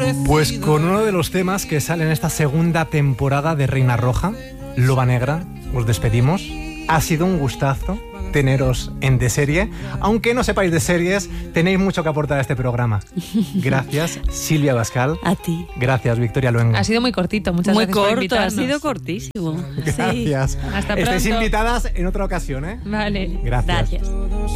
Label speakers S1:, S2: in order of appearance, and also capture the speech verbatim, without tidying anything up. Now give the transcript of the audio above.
S1: Pues con uno de los temas que sale en esta segunda temporada de Reina Roja, Loba Negra, os despedimos. Ha sido un gustazo teneros en De Serie. Aunque no sepáis de series, tenéis mucho que aportar a este programa. Gracias, Silvia Abascal.
S2: A ti.
S1: Gracias, Victoria Luengo.
S3: Ha sido muy cortito, muchas
S2: muy
S3: gracias por
S2: corto,
S3: invitarnos.
S2: ha sido cortísimo.
S1: Gracias.
S2: Sí.
S3: Hasta
S1: Estáis
S3: pronto.
S1: invitadas en otra ocasión, ¿eh?
S3: Vale.
S1: Gracias.
S2: Gracias.